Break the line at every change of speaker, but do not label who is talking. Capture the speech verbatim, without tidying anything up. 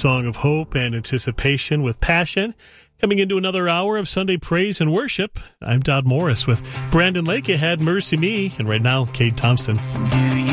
song of hope and anticipation with passion. Coming into another hour of Sunday praise and worship, I'm Todd Morris with Brandon Lake ahead, Mercy Me, and right now, Kate Thompson.
Do